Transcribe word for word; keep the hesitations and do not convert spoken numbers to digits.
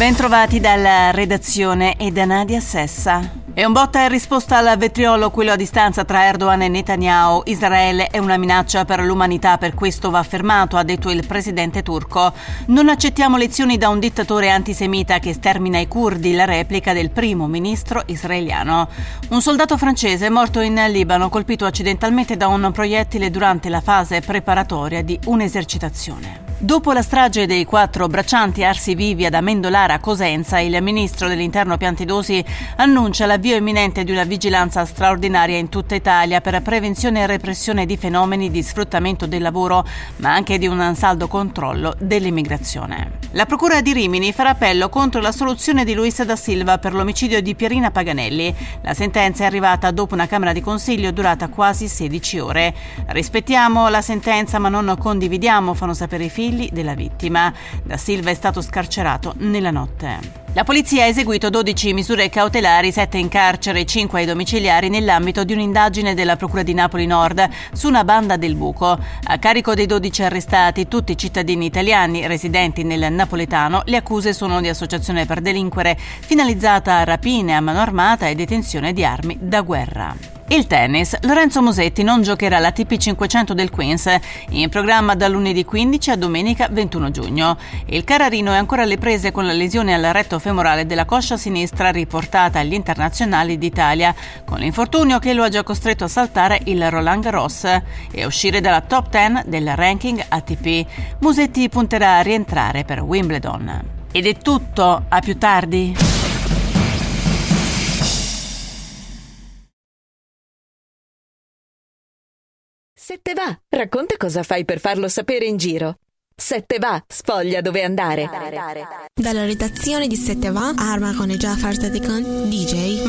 Bentrovati dalla redazione e da Nadia Sessa. È un botta in risposta al vetriolo quello a distanza tra Erdogan e Netanyahu. Israele è una minaccia per l'umanità, per questo va fermato, ha detto il presidente turco. Non accettiamo lezioni da un dittatore antisemita che stermina i curdi, la replica del primo ministro israeliano. Un soldato francese è morto in Libano, colpito accidentalmente da un proiettile durante la fase preparatoria di un'esercitazione. Dopo la strage dei quattro braccianti arsi vivi ad Amendolara, Cosenza, il ministro dell'Interno Piantedosi annuncia l'avvio imminente di una vigilanza straordinaria in tutta Italia per prevenzione e repressione di fenomeni di sfruttamento del lavoro, ma anche di un saldo controllo dell'immigrazione. La Procura di Rimini farà appello contro la soluzione di Luis da Silva per l'omicidio di Pierina Paganelli. La sentenza è arrivata dopo una Camera di Consiglio durata quasi sedici ore. Rispettiamo la sentenza ma non condividiamo, fanno sapere i figli della vittima. Da Silva è stato scarcerato nella notte. La polizia ha eseguito dodici misure cautelari, sette in carcere e cinque ai domiciliari nell'ambito di un'indagine della Procura di Napoli Nord su una banda del buco. A carico dei dodici arrestati, tutti cittadini italiani residenti nel napoletano, le accuse sono di associazione per delinquere finalizzata a rapine a mano armata e detenzione di armi da guerra. Il tennis. Lorenzo Musetti non giocherà l'A T P cinquecento del Queens, in programma da lunedì quindici a domenica ventuno giugno. Il carrarino è ancora alle prese con la lesione al retto femorale della coscia sinistra riportata agli internazionali d'Italia, con l'infortunio che lo ha già costretto a saltare il Roland Garros e a uscire dalla top dieci del ranking A T P. Musetti punterà a rientrare per Wimbledon. Ed è tutto, a più tardi. Se te va, racconta cosa fai per farlo sapere in giro. Se te va, sfoglia dove andare. Dalla redazione di Se te va, Arma con e Jafar Sadekan, D J